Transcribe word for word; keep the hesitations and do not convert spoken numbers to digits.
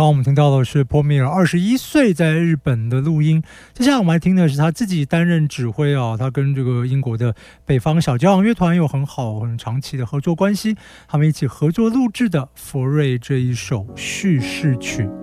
刚刚我们听到的是波米尔二十一岁在日本的录音，接下来我们来听的是他自己担任指挥啊，他跟这个英国的北方小交响乐团有很好很长期的合作关系，他们一起合作录制的佛瑞这一首叙事曲。